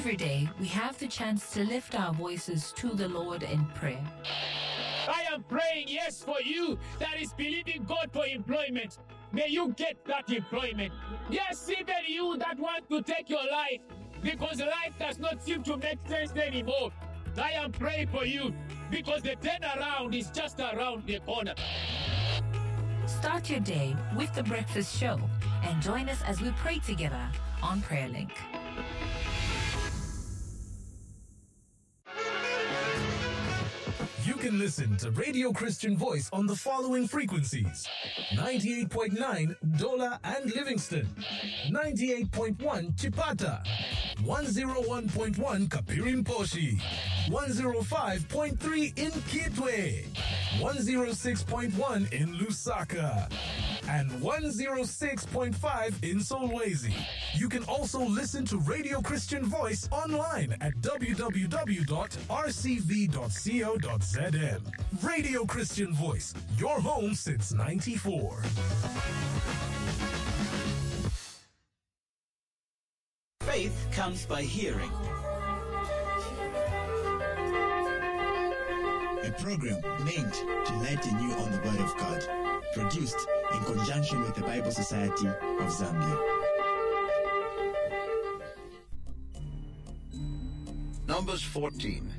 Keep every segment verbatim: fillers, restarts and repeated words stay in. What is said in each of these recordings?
Every day, we have the chance to lift our voices to the Lord in prayer. I am praying, yes, for you that is believing God for employment. May you get that employment. Yes, even you that want to take your life because life does not seem to make sense anymore. I am praying for you because the turnaround is just around the corner. Start your day with The Breakfast Show and join us as we pray together on PrayerLink. You can listen to Radio Christian Voice on the following frequencies: ninety-eight point nine Dola and Livingston, ninety-eight point one Chipata, one oh one point one Kapirimposhi, one oh five point three in Kitwe, one oh six point one in Lusaka, and one oh six point five in Solwezi. You can also listen to Radio Christian Voice online at w w w dot r c v dot co dot z m. Radio Christian Voice, your home since ninety-four. Faith comes by hearing. A program meant to lighten you on the Word of God, produced in conjunction with the Bible Society of Zambia. Numbers fourteen.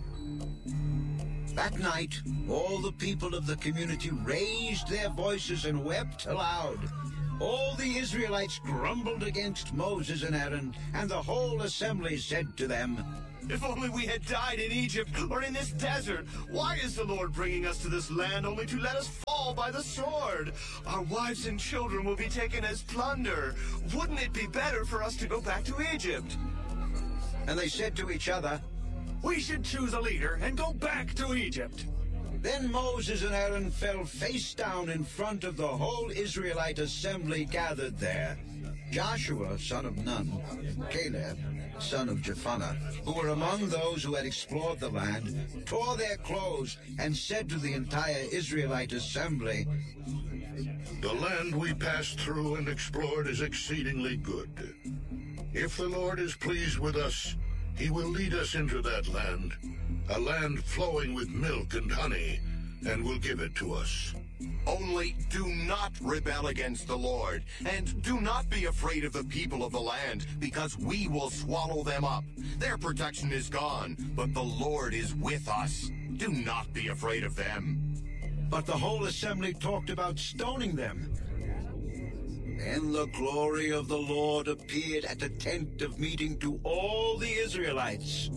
That night, all the people of the community raised their voices and wept aloud. All the Israelites grumbled against Moses and Aaron, and the whole assembly said to them, "If only we had died in Egypt or in this desert! Why is the Lord bringing us to this land only to let us fall by the sword? Our wives and children will be taken as plunder. Wouldn't it be better for us to go back to Egypt?" And they said to each other, "We should choose a leader and go back to Egypt." Then Moses and Aaron fell face down in front of the whole Israelite assembly gathered there. Joshua, son of Nun, Caleb, son of Jephunneh, who were among those who had explored the land, tore their clothes and said to the entire Israelite assembly, "The land we passed through and explored is exceedingly good. If the Lord is pleased with us, He will lead us into that land, a land flowing with milk and honey, and will give it to us. Only do not rebel against the Lord, and do not be afraid of the people of the land, because we will swallow them up. Their protection is gone, but the Lord is with us. Do not be afraid of them." But the whole assembly talked about stoning them. Then the glory of the Lord appeared at the tent of meeting to all the Israelites.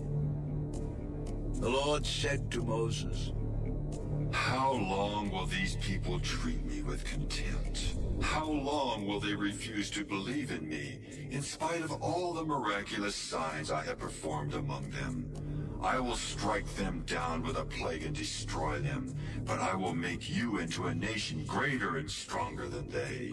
The Lord said to Moses, "How long will these people treat me with contempt? How long will they refuse to believe in me, in spite of all the miraculous signs I have performed among them? I will strike them down with a plague and destroy them, but I will make you into a nation greater and stronger than they."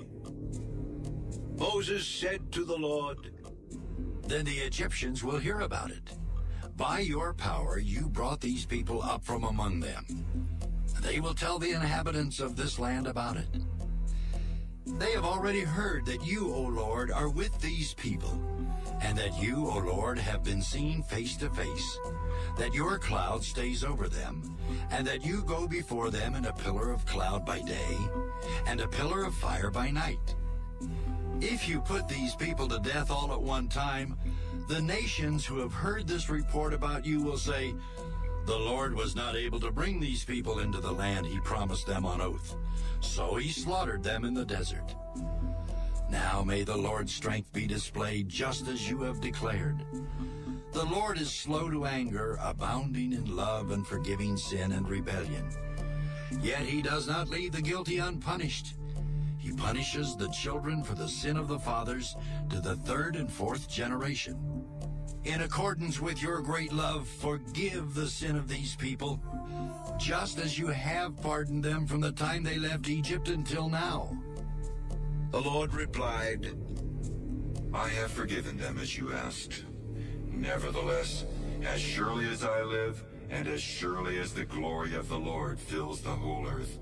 Moses said to the Lord, "Then the Egyptians will hear about it. By your power you brought these people up from among them. They will tell the inhabitants of this land about it. They have already heard that you, O Lord, are with these people, and that you, O Lord, have been seen face to face, that your cloud stays over them, and that you go before them in a pillar of cloud by day, and a pillar of fire by night. If you put these people to death all at one time, the nations who have heard this report about you will say, 'The Lord was not able to bring these people into the land he promised them on oath, so he slaughtered them in the desert.' Now may the Lord's strength be displayed just as you have declared. The Lord is slow to anger, abounding in love and forgiving sin and rebellion. Yet he does not leave the guilty unpunished. He punishes the children for the sin of the fathers to the third and fourth generation. In accordance with your great love, forgive the sin of these people, just as you have pardoned them from the time they left Egypt until now." The Lord replied, "I have forgiven them as you asked. Nevertheless, as surely as I live, and as surely as the glory of the Lord fills the whole earth,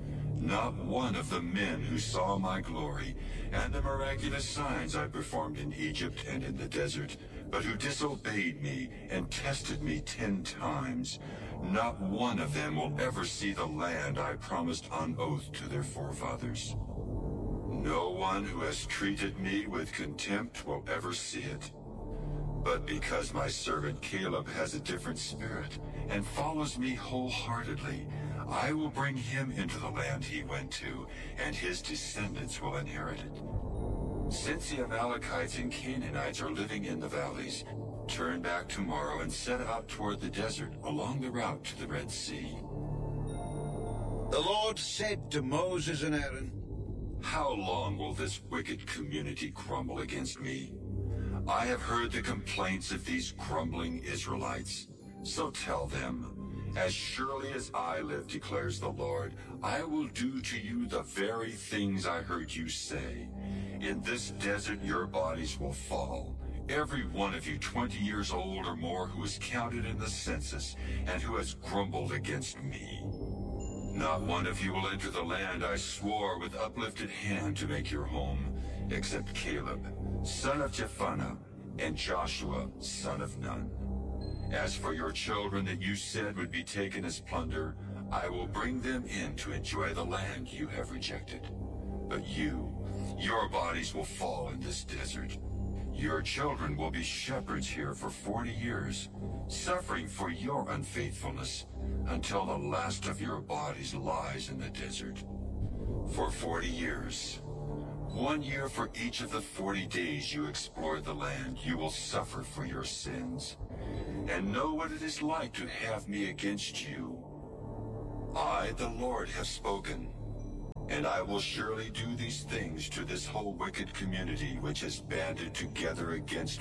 Not one of the men who saw my glory and the miraculous signs I performed in Egypt and in the desert, but who disobeyed me and tested me ten times, not one of them will ever see the land I promised on oath to their forefathers. No one who has treated me with contempt will ever see it. But because my servant Caleb has a different spirit and follows me wholeheartedly, I will bring him into the land he went to, and his descendants will inherit it. Since the Amalekites and Canaanites are living in the valleys, turn back tomorrow and set out toward the desert along the route to the Red Sea. The Lord said to Moses and Aaron, How long will this wicked community grumble against me? I have heard the complaints of these grumbling Israelites. So tell them, as surely as I live, declares the Lord, I will do to you the very things I heard you say. In this desert your bodies will fall, every one of you twenty years old or more who is counted in the census and who has grumbled against me. Not one of you will enter the land I swore with uplifted hand to make your home, except Caleb, son of Jephunneh, and Joshua, son of Nun. As for your children that you said would be taken as plunder, I will bring them in to enjoy the land you have rejected. But you, your bodies will fall in this desert. Your children will be shepherds here for forty years, suffering for your unfaithfulness, until the last of your bodies lies in the desert. For forty years, one year for each of the forty days you explored the land, you will suffer for your sins, and know what it is like to have me against you. I, the Lord, have spoken, and I will surely do these things to this whole wicked community which has banded together against